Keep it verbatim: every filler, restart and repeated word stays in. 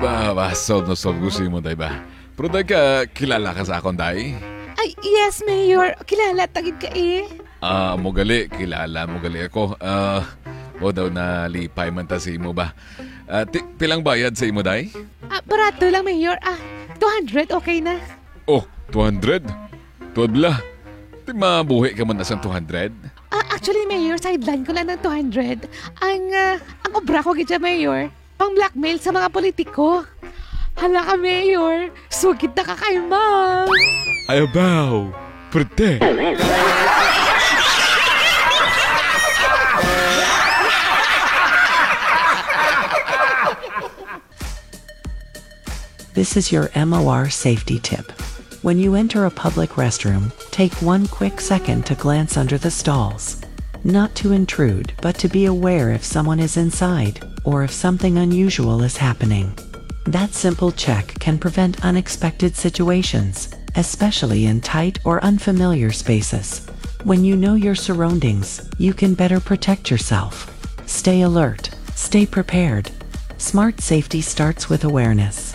Ba, ba, solve na solve gusto mo, day ba? Pero day ka, kilala ka sa akong, day? Ay, yes, Mayor. Kilala, tagid ka eh. Ah, mo gali, kilala mo gali ako. Ah, o daw na lipay man ta sa imo ba? Ah, ti- pilang bayad sa imo, day? Ah, barato lang, Mayor. Ah, two hundred, okay na. Oh, two hundred? Tuwadla. Di mabuhi ka man na sa two hundred? Ah, actually, Mayor, sideline ko lang ng two hundred. Ang, ah, ang obra ko gidya, Mayor. Pang-blackmail sa mga politiko. Hala ka, Mayor. Sugid na ka kay Ma'am. Ayabaw! Perte! This is your M O R safety tip. When you enter a public restroom, take one quick second to glance under the stalls. Not to intrude, but to be aware if someone is inside, or if something unusual is happening. That simple check can prevent unexpected situations, especially in tight or unfamiliar spaces. When you know your surroundings, you can better protect yourself. Stay alert, stay prepared. Smart safety starts with awareness.